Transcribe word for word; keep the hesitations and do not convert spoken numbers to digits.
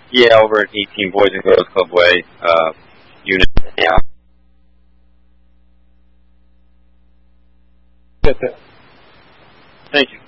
Yeah, over at eighteen Boys and Girls Club Way, uh, unit. Yeah. Get that. Thank you.